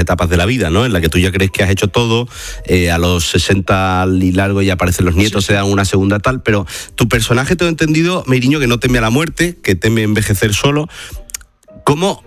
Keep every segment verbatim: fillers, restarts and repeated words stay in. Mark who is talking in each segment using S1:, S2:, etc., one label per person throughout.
S1: etapas de la vida, ¿no? En la que tú ya crees que has hecho todo, eh, a los sesenta y largo ya aparecen los nietos, sí, te dan una segunda tal, pero tu personaje, te he entendido, Meiriño, que no teme a la muerte, que teme envejecer solo. ¿Cómo,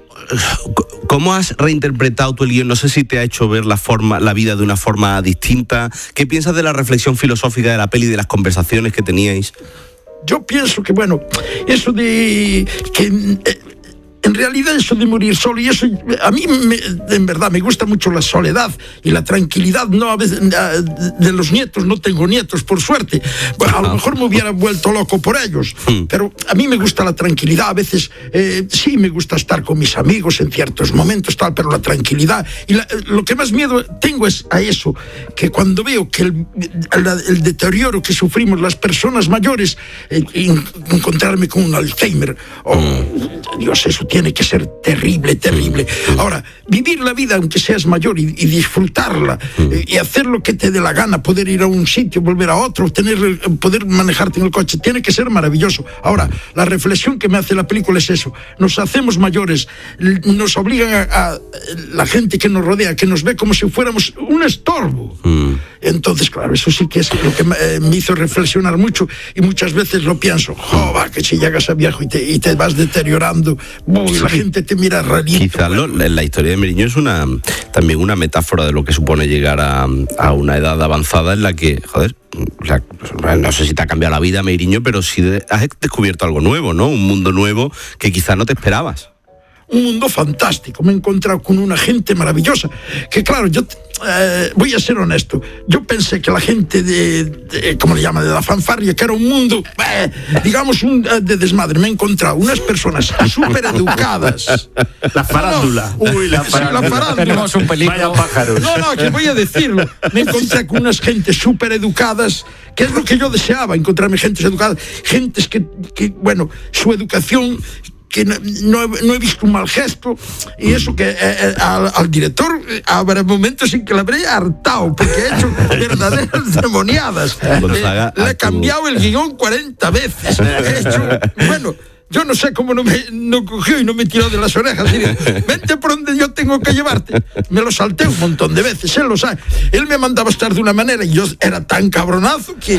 S1: ¿Cómo has reinterpretado tú el guión? No sé si te ha hecho ver la forma, la vida de una forma distinta. ¿Qué piensas de la reflexión filosófica de la peli, de las conversaciones que teníais?
S2: Yo pienso que, bueno, eso de que eh, en realidad eso de morir solo, y eso a mí me, en verdad me gusta mucho la soledad y la tranquilidad, no a veces de los nietos, no tengo nietos por suerte, bueno, a lo mejor me hubiera vuelto loco por ellos, pero a mí me gusta la tranquilidad. A veces eh, sí me gusta estar con mis amigos en ciertos momentos tal, pero la tranquilidad, y la, lo que más miedo tengo es a eso, que cuando veo que el, el, el deterioro que sufrimos las personas mayores, eh, encontrarme con un Alzheimer, oh, Dios, eso tiene que ser terrible, terrible. Ahora, vivir la vida aunque seas mayor y, y disfrutarla, eh, y hacer lo que te dé la gana, poder ir a un sitio, volver a otro, tener, poder manejarte en el coche, tiene que ser maravilloso. Ahora, la reflexión que me hace la película es eso: nos hacemos mayores, nos obligan a, a la gente que nos rodea, que nos ve como si fuéramos un estorbo. Mm. Entonces, claro, eso sí que es lo que me, eh, me hizo reflexionar mucho, y muchas veces lo pienso, jova, que si llegas a viejo y te, y te vas deteriorando, uy, la gente te mira rarito.
S1: Quizás lo, la historia de Meiriño es una también una metáfora de lo que supone llegar a, a una edad avanzada en la que, joder, la, no sé si te ha cambiado la vida, Meiriño, pero sí de, has descubierto algo nuevo, ¿no? Un mundo nuevo que quizás no te esperabas.
S2: Un mundo fantástico, me he encontrado con una gente maravillosa, que claro, yo eh, voy a ser honesto, yo pensé que la gente de, de ¿cómo le llama?, de la fanfarria, que era un mundo, eh, digamos, un, de desmadre. Me he encontrado unas personas súper educadas.
S3: La farándula.
S2: No, uy, la farándula. Sí, la farándula.
S4: Tenemos un peligro.
S3: Vaya pájaros.
S2: No, no, que voy a decirlo. Me encontré con unas gentes súper educadas, que es lo que yo deseaba, encontrarme gentes educadas, gentes que, que bueno, su educación, que no, no, no he visto un mal gesto, y eso que eh, al, al director eh, habrá momentos en que le habré hartado, porque he hecho verdaderas demoniadas. Eh, le he cambiado el guión cuarenta veces. He hecho, bueno, yo no sé cómo no me no cogió y no me tiró de las orejas y dijo, vente por donde yo tengo que llevarte. Me lo salté un montón de veces, él lo sabe. Él me mandaba a estar de una manera y yo era tan cabronazo que...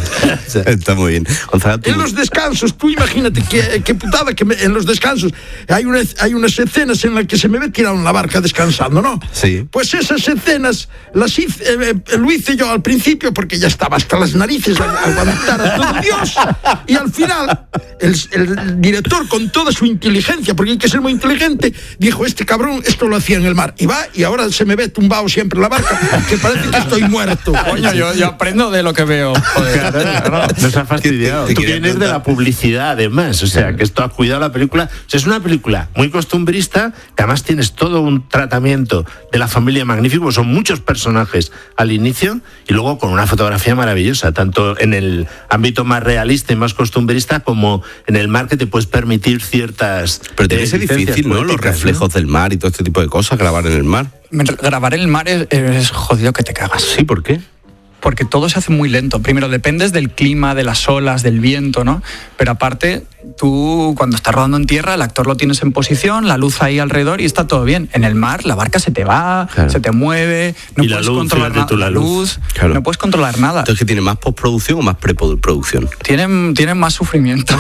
S1: Está muy bien. Gonzalo, tú...
S2: En los descansos, tú imagínate qué que putada que me, en los descansos hay, una, hay unas escenas en las que se me ve tirado en la barca descansando, ¿no?
S1: Sí.
S2: Pues esas escenas las hice, eh, eh, lo hice yo al principio porque ya estaba hasta las narices a, a aguantar a todo Dios, y al final el, el El director, con toda su inteligencia, porque hay que ser muy inteligente, dijo, este cabrón esto lo hacía en el mar, y va, y ahora se me ve tumbado siempre en la barca, que parece que estoy muerto.
S4: Coño, yo, yo aprendo de lo que veo. Joder,
S3: claro, nos ha fastidiado. Tú vienes de la publicidad, además, o sea, que esto ha cuidado la película. O sea, es una película muy costumbrista, que además tienes todo un tratamiento de la familia magnífico, son muchos personajes al inicio, y luego con una fotografía maravillosa, tanto en el ámbito más realista y más costumbrista, como en el mar, que te puedes permitir ciertas...
S1: Pero tiene que ser difícil, ¿no? Los reflejos, ¿no?, del mar y todo este tipo de cosas, grabar en el mar.
S4: Grabar en el mar es, es jodido que te cagas.
S1: Sí, ¿por qué?
S4: Porque todo se hace muy lento. Primero, dependes del clima, de las olas, del viento, ¿no? Pero aparte, tú cuando estás rodando en tierra, el actor lo tienes en posición, la luz ahí alrededor y está todo bien. En el mar, la barca se te va, claro, se te mueve, no
S3: y
S4: puedes
S3: la luz,
S4: controlar nada. La luz,
S1: claro,
S4: no puedes controlar nada.
S1: Entonces, ¿qué tiene, más postproducción o más preproducción?
S4: Tienen, tienen más sufrimiento.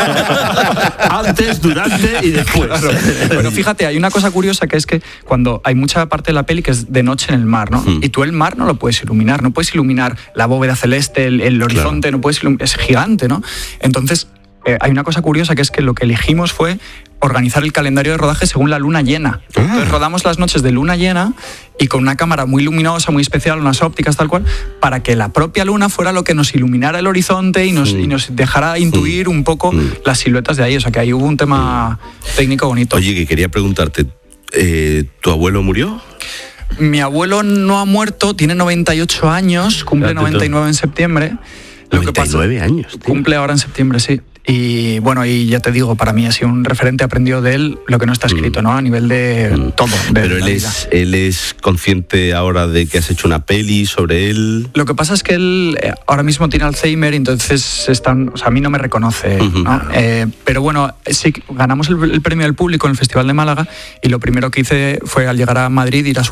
S3: Antes, durante y después.
S4: Claro. Pero fíjate, hay una cosa curiosa, que es que cuando hay mucha parte de la peli que es de noche en el mar, ¿no? Mm. Y tú el mar no lo puedes iluminar, no puedes iluminar la bóveda celeste, el, el horizonte, claro, no puedes iluminar, es gigante, ¿no? Entonces, eh, hay una cosa curiosa, que es que lo que elegimos fue organizar el calendario de rodaje según la luna llena. Ah. Entonces rodamos las noches de luna llena y con una cámara muy luminosa, muy especial, unas ópticas tal cual, para que la propia luna fuera lo que nos iluminara el horizonte y nos, mm. y nos dejara intuir mm. un poco mm. las siluetas de ahí. O sea, que ahí hubo un tema mm. técnico bonito.
S1: Oye, que quería preguntarte, eh, ¿tu abuelo murió?
S4: Mi abuelo no ha muerto, tiene noventa y ocho años, cumple noventa y nueve en septiembre.
S1: noventa y nueve años. Tío.
S4: Cumple ahora en septiembre, sí. Y bueno, y ya te digo, para mí ha sido un referente, aprendido de él lo que no está escrito, ¿no? A nivel de mm. todo. De
S1: Pero él es, él es consciente ahora de que has hecho una peli sobre él.
S4: Lo que pasa es que él ahora mismo tiene Alzheimer, entonces están, o sea, a mí no me reconoce, uh-huh. ¿no? Eh, pero bueno, sí, ganamos el, el premio del público en el Festival de Málaga, y lo primero que hice fue, al llegar a Madrid, ir a su